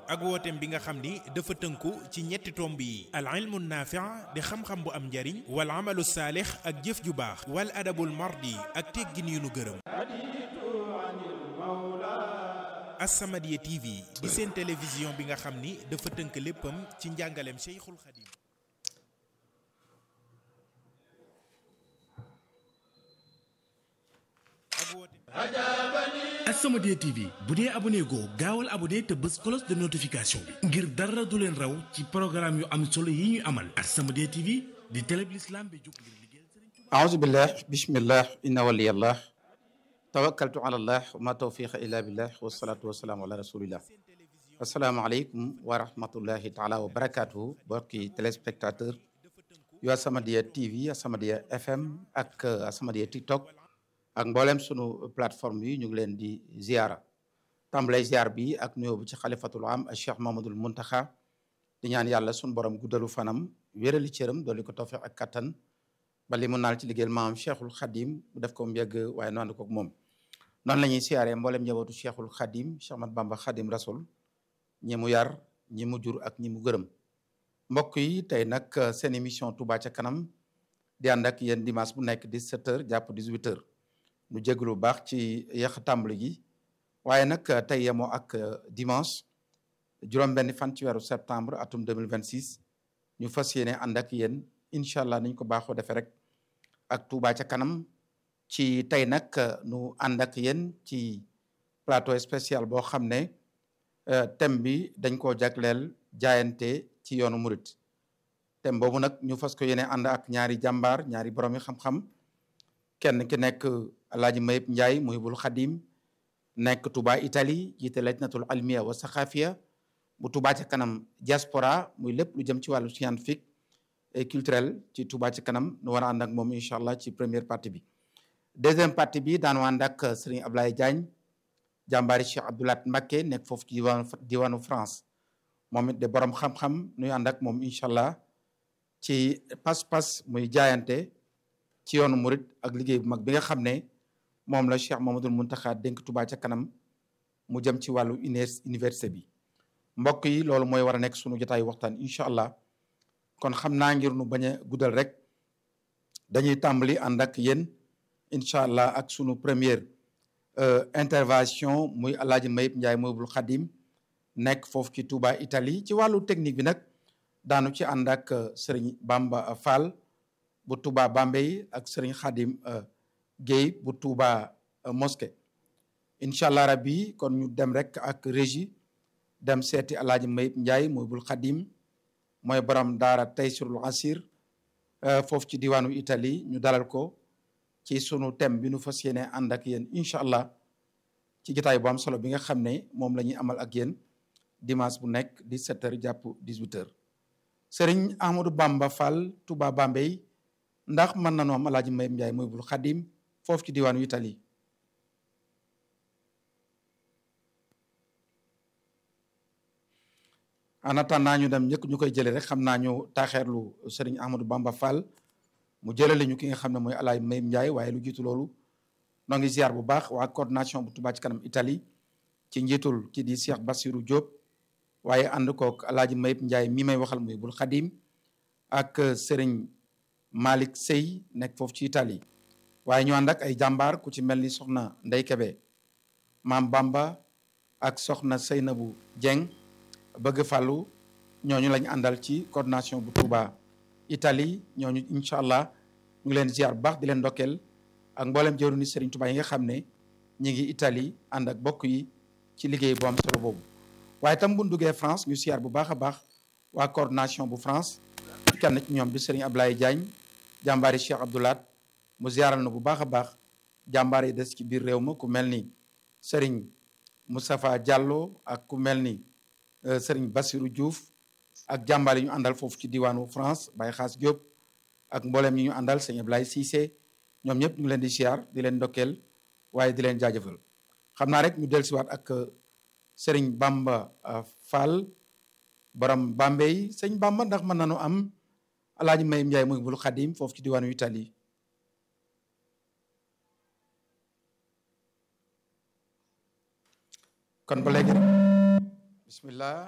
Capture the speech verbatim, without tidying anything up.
ak wooteem bi nga xam ni dafa tënku ci ñetti tomb yi al ilmu naafi' di xam-xam bu am njariñ wal amalu saalix ak jëf ju baax wal adabul mardi ak teggin yu nu gërëm. As-Samadiyya T V di seen télévision bi nga xam ni dafa tënk léppam ci njàngaleem Cheikhul Khadim. As-Samadiyya T V bu dee abonné goo gaawal abonné te bës cloche de notification bi ngir dara du leen raw ci programme yu am solo yi ñuy amal. As-Samadiyya T V di télé bi l'islam bi jóg ngir liggéeyal Sëriñ Tuubaa. A'uuzu billah bismillah inna waliyallah tawakkaltu ala allah wa ma tawfiqa illa billah wa salatu wa salaamu ala rasulillah. Assalaamu aleykum wa rahmatullahi taala wa barakatuhu bokki téléspectateur yu As-Samadiyya T V, As-Samadiyya F M ak As-Samadiyya TikTok ak mboolem sunu plateforme yi ñu ngi leen di ziara tàmbalay ziar bi ak nuyoo bu ci xalifatul am ak Cheikh Mamadul Muntaxa di ñaan yàlla sunu borom guddalu fanam wérali cëram dolli ko tawfiq ak kattan ba li mu naal ci liggéeyal maam Cheikhul Khadim mu def ko mu yegg waaye noonu ko ak moom. noonu la ñuy siyaaree mboolem njabootu Cheikhul Khadim Cheikh Ahmad Bamba Khadim Rasul ñi mu yar ñi mu jur ak ñi mu gërëm. mbokk yi tey nag seen émission Touba ca kanam di ànd ak yéen dimanche bu nekk dix-sept heures jàpp dix-huit heures. nu jégalu bu baax ci yàq tàmbali gi waaye nag tey yemoo ak dimanche juróom-benni fan ci weeru septembre atum deux mille vingt-six ñu fas yéene ànd ak yéen incha allah niñ ko baaxoo defee rek ak Touba ca kanam ci tey nag nu ànd ak yéen ci plateau spécial boo xam ne thème bi dañ koo jagleel jaayante ci yoonu murit thème boobu nag ñu fas ko yéene ànd ak ñaari jàmbaar ñaari borom yi xam-xam kenn ki nekk Alaaji Mayib Njaay Muhibul Xadim nekk Touba Italie jiite lajnatul almiya wa saxafiya bu Touba ca kanam diaspora muy lépp lu jëm ci wàllu scientifique et culturel ci Touba ca kanam nu war a ànd ak moom incha allah ci première partie bi. deuxième partie bi daanu ànd ak Serigne Ablaye Diagne jàmbaari Cheikh Abdoulaat Mbacké nekk foofu ci diwaanu diwaanu France moom it de borom xam-xam nuy ànd ak moom incha allah ci pas-pas muy jaayante ci yoonu murit ak liggéey bu mag bi nga xam ne moom la Cheikh Mamadul Muntaxa dénk Touba ca kanam mu jëm ci wàllu université bi mbokk yi loolu mooy war a nekk sunu jotaayu waxtaan incha allah kon xam naa ngir nu bañ a guddal rek dañuy tàmbali ànd ak yéen incha allah ak sunu première intervention muy Alaaji Mayib Njaay Muhibul Xadim nekk foofu ci Touba Italie ci wàllu technique bi nag daanu ci ànd ak Serigne Bamba Fall bu Touba Bambey ak Serigne Khadim Guèye bu Touba mosquée incha allah rabbi kon ñu dem rek ak régie dem seeti Alaaji Mayib Njaay Muhibul Khadim mooy borom daara Taysirul Asir foofu ci diwaanu Italie ñu dalal ko ci sunu thème bi nu fas yéene ànd ak yéen incha allah ci jotaay bu am solo bi nga xam ne moom la ñuy amal ak yéen dimanche bu nekk dix-sept heures jàpp dix-huit heures Serigne Ahmadou Bamba Fall Touba Bambey ndax mën na noo am Alaaji Mayib Njaay Muhibul Xadim foofu ci diwaanu Italie en attendant ñu dem ñëkk ñu koy jëlee rek xam naa ñu taaxeerlu Serigne Ahmadou Bamba Fall mu jëlale ñu ki nga xam ne mooy Alaaji Mayib Njaay waaye lu jiitu loolu noo ngi ziar bu baax waa coordination bu Touba ci kanam Italie ci njiitul ki di Cheikh Bassirou Diop waaye ànd kook Alaaji Mayib Njaay mi may waxal Muhibul Xadim ak Serigne Malick Sey nekk foofu ci Italie waaye ñu ànd ak ay jàmbaar ku ci mel ni soxna Ndey Kebe Maam Bamba ak soxna Seynabu Dieng bëgg fàllu ñooñu lañ àndal ci coordination bu Touba Italie ñooñu incha allah ñu ngi leen ziar bu baax di leen ndokkeel ak mboolem jëru ni Serigne Touba yi nga xam ne ñi ngi Italie ànd ak bokk yi ci liggéey bu am solo boobu waaye tam bu ñu duggee France ñu ziar bu baax a baax waa coordination bu France kenn ci ñoom di Serigne Ablaye Diagne jàmbaari Cheikh Abdoulaat mu ziaral na bu baax a baax jàmbaar yi des ci biir réew ma ku mel ni Serigne Moustapha Diallo ak ku mel ni Serigne Bassirou Diouf ak jàmbaar yi ñu àndal foofu ci diwaanu France Baye Xaas Diop ak mboolem yi ñu àndal Serigne Ablaye Cissé ñoom ñëpp ñu ngi leen di ziar di leen ndokkeel waaye di leen jaajëfal xam naa rek ñu dellusiwaat ak Serigne Bamba Fall borom Bambey sëñ Bamba ndax mën nañu am Alaaji Mayib Njaay Muhibul Xadim foofu ci diwaanu Italie kon ba léegi bismillah